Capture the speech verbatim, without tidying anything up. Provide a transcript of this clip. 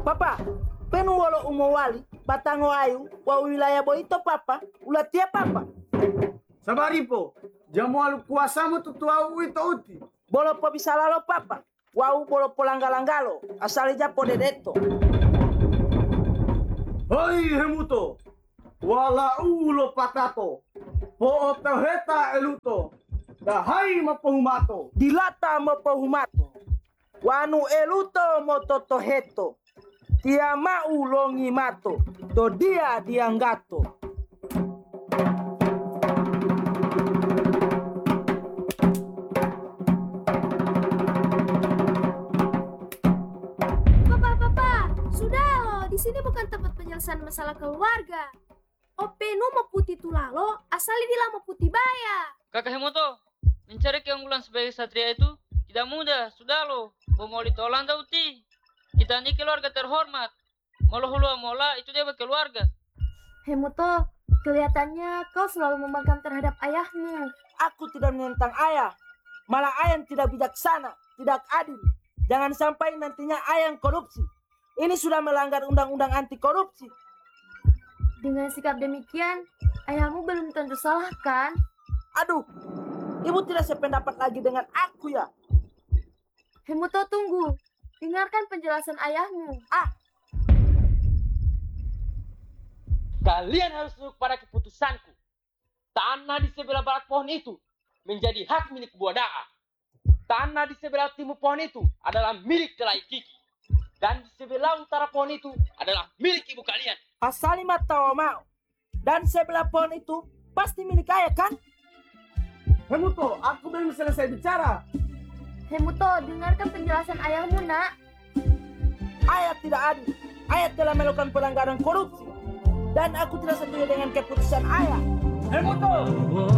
Papa, penu wolo umo wali, batango ayu, wa wilayah boito papa, ulatia papa. Sabaripo, jamu alu kuasamu tutua uito uti. Bolo po bisa lalo papa, wau bolo po langgalangalo, asali japo dedeto. Hoi hemuto, wala ulo patato, po heta eluto, dahai mapohumato. Dilata mo pohumato, wanu eluto mo totoheto, tia mau longi mato, to dia dianggato. Papa, papa, sudah loh. Di sini bukan tempat penyelesaian masalah keluarga. Openu mau putih tulalo, asali dia mau putih baya. Kakak Hemoto, mencari keunggulan sebagai satria itu tidak mudah, sudah lo. Mau ditolan tau ti. Kita ini keluarga terhormat. Molo hulu mola itu dia keluarga. Hemoto, kelihatannya kau selalu membangkang terhadap ayahmu. Aku tidak menentang ayah, malah ayah tidak bijaksana, tidak adil. Jangan sampai nantinya ayah korupsi. Ini sudah melanggar undang-undang anti korupsi. Dengan sikap demikian, ayahmu belum tentu salah kan? Aduh, ibu tidak sependapat lagi dengan aku ya. Hemoto, tunggu. Dengarkan penjelasan ayahmu. Ah, Kalian harus tunduk pada keputusanku. Tanah di sebelah barat pohon itu menjadi hak milik Buadaa. Tanah di sebelah timur pohon itu adalah milik Kelai Kiki. Dan di sebelah utara pohon itu adalah milik ibu kalian. asali mata mau. Dan sebelah pohon itu pasti milik ayah kan? Hemuto, aku belum selesai bicara. Hemoto, dengarkan penjelasan ayahmu, nak. Ayah tidak adil. Ayah telah melakukan pelanggaran korupsi. Dan aku tidak setuju dengan keputusan ayah. Hemuto,